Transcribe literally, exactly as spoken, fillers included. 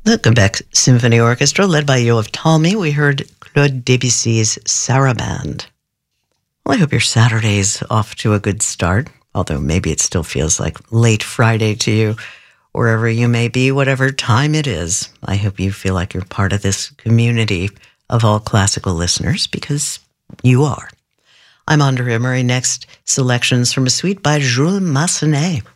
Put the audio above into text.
The Quebec Symphony Orchestra, led by Yoav Talmy, we heard Claude Debussy's Sarabande. Well, I hope your Saturday's off to a good start, although maybe it still feels like late Friday to you, wherever you may be, whatever time it is. I hope you feel like you're part of this community of all classical listeners, because you are. I'm Andrea Murray. Next, selections from a suite by Jules Massenet.